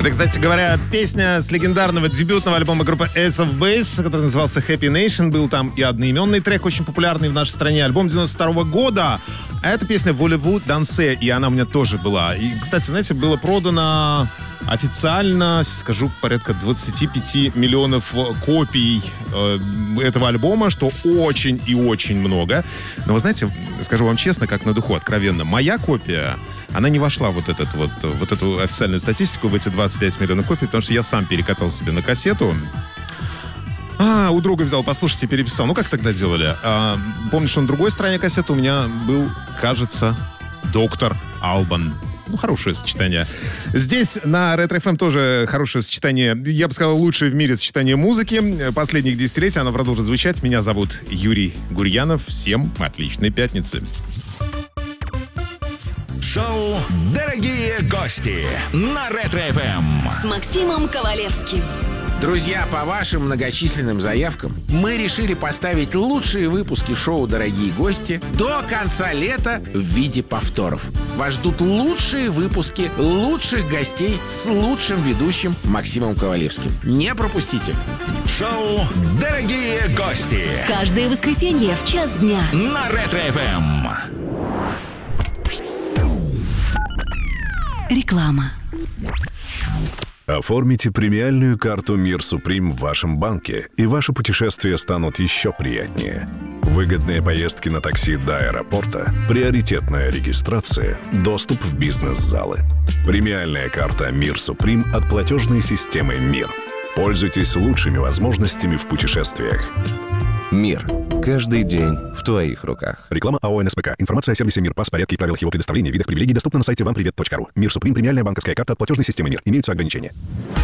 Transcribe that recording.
Это, кстати говоря, песня с легендарного дебютного альбома группы Ace of Base, который назывался Happy Nation. Был там и одноименный трек, очень популярный в нашей стране. Альбом 92 года. А эта песня «Voulez-vous danser», и она у меня тоже была. И, кстати, знаете, было продано официально, скажу, порядка 25 миллионов копий этого альбома, что очень и очень много. Но вы знаете, скажу вам честно, как на духу, откровенно, моя копия, она не вошла в эту официальную статистику, в эти 25 миллионов копий, потому что я сам перекатал себе на кассету. У друга взял, послушайте, переписал. Ну, как тогда делали? Помню, что на другой стороне кассеты у меня был, кажется, «Доктор Албан». Ну, хорошее сочетание. Здесь на Ретро-ФМ тоже хорошее сочетание, я бы сказал, лучшее в мире сочетание музыки. Последних десятилетий оно продолжит звучать. Меня зовут Юрий Гурьянов. Всем отличной пятницы. Шоу «Дорогие гости» на Ретро-ФМ с Максимом Ковалевским. Друзья, по вашим многочисленным заявкам мы решили поставить лучшие выпуски шоу «Дорогие гости» до конца лета в виде повторов. Вас ждут лучшие выпуски лучших гостей с лучшим ведущим Максимом Ковалевским. Не пропустите. Шоу «Дорогие гости» Каждое воскресенье в час дня на Ретро-ФМ. Реклама. Оформите премиальную карту «Мир Суприм» в вашем банке, и ваши путешествия станут еще приятнее. Выгодные поездки на такси до аэропорта, приоритетная регистрация, доступ в бизнес-залы. Премиальная карта «Мир Суприм» от платежной системы «Мир». Пользуйтесь лучшими возможностями в путешествиях. Мир. Каждый день в твоих руках. Реклама АО «НСПК». Информация о сервисе «Мир», порядке и правилах его предоставления, видах привилегий доступна на сайте вампривет.ру. «Мир Суприм» — премиальная банковская карта от платежной системы «Мир». Имеются ограничения.